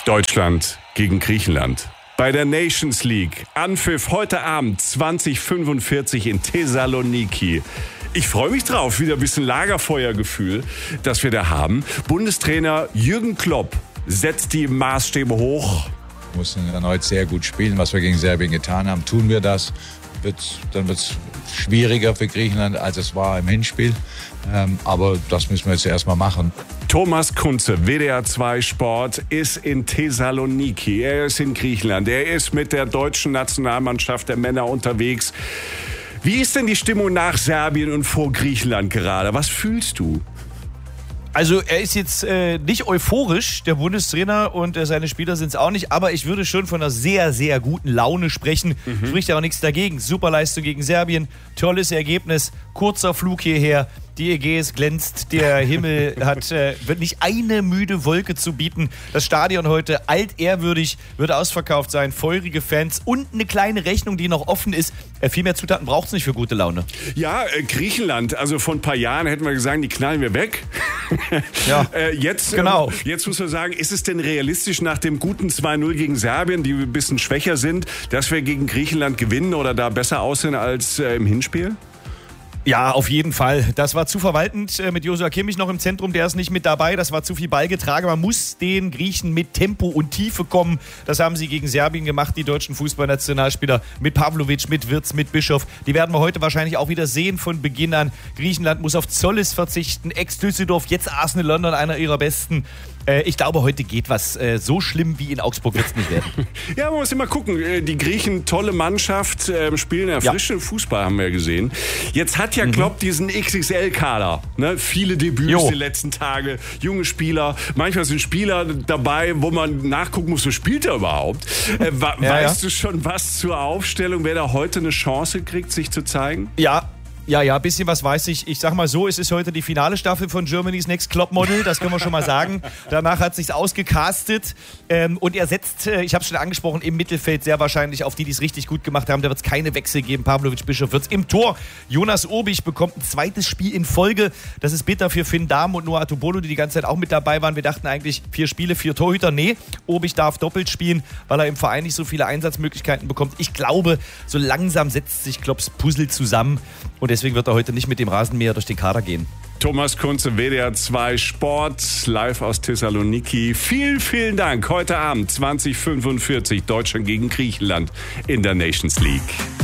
Deutschland gegen Griechenland. Bei der Nations League. Anpfiff heute Abend 20:45 in Thessaloniki. Ich freue mich drauf, wieder ein bisschen Lagerfeuergefühl, das wir da haben. Bundestrainer Jürgen Klopp setzt die Maßstäbe hoch. Wir mussten erneut sehr gut spielen, was wir gegen Serbien getan haben. Tun wir das, dann wird es schwieriger für Griechenland, als es war im Hinspiel. Aber das müssen wir jetzt erstmal machen. Thomas Kunze, WDR 2 Sport, ist in Thessaloniki. Er ist in Griechenland. Er ist mit der deutschen Nationalmannschaft der Männer unterwegs. Wie ist denn die Stimmung nach Serbien und vor Griechenland gerade? Was fühlst du? Also er ist jetzt nicht euphorisch, der Bundestrainer, und seine Spieler sind es auch nicht, aber ich würde schon von einer sehr, sehr guten Laune sprechen. Spricht ja auch nichts dagegen. Superleistung gegen Serbien, tolles Ergebnis, kurzer Flug hierher. Die Ägäis glänzt, der Himmel wird nicht eine müde Wolke zu bieten. Das Stadion heute altehrwürdig, wird ausverkauft sein, feurige Fans und eine kleine Rechnung, die noch offen ist. Viel mehr Zutaten braucht es nicht für gute Laune. Ja, Griechenland, also vor ein paar Jahren hätten wir gesagt, die knallen wir weg. Ja, jetzt muss man sagen, ist es denn realistisch nach dem guten 2-0 gegen Serbien, die ein bisschen schwächer sind, dass wir gegen Griechenland gewinnen oder da besser aussehen als im Hinspiel? Ja, auf jeden Fall. Das war zu verwaltend mit Joshua Kimmich noch im Zentrum. Der ist nicht mit dabei. Das war zu viel Ballgetragen. Man muss den Griechen mit Tempo und Tiefe kommen. Das haben sie gegen Serbien gemacht, die deutschen Fußballnationalspieler. Mit Pavlovic, mit Wirtz, mit Bischof. Die werden wir heute wahrscheinlich auch wieder sehen von Beginn an. Griechenland muss auf Zolles verzichten. Ex-Düsseldorf, jetzt Arsenal London, einer ihrer besten. Ich glaube, heute geht was. So schlimm wie in Augsburg wird es nicht werden. Ja, man muss immer gucken. Die Griechen, tolle Mannschaft, spielen erfrischenden Fußball, haben wir gesehen. Jetzt hat ja Klopp diesen XXL-Kader. Ne? Viele Debüts die letzten Tage, junge Spieler. Manchmal sind Spieler dabei, wo man nachgucken muss, wo spielt er überhaupt. Weißt du schon was zur Aufstellung, wer da heute eine Chance kriegt, sich zu zeigen? Ja, ein bisschen was weiß ich. Ich sag mal so, es ist heute die finale Staffel von Germany's Next Top Model, das können wir schon mal sagen. Danach hat sich's ausgecastet und er setzt, ich habe es schon angesprochen, im Mittelfeld sehr wahrscheinlich auf die es richtig gut gemacht haben. Da wird es keine Wechsel geben. Pavlovic, Bischof wird's im Tor. Jonas Obich bekommt ein zweites Spiel in Folge. Das ist bitter für Finn Dahm und Noah Atubolo, die ganze Zeit auch mit dabei waren. Wir dachten eigentlich 4 Spiele, 4 Torhüter. Nee, Obich darf doppelt spielen, weil er im Verein nicht so viele Einsatzmöglichkeiten bekommt. Ich glaube, so langsam setzt sich Klopps Puzzle zusammen. Und deswegen wird er heute nicht mit dem Rasenmäher durch den Kader gehen. Thomas Kunze, WDR 2 Sport, live aus Thessaloniki. Vielen, vielen Dank. Heute Abend 20:45 Deutschland gegen Griechenland in der Nations League.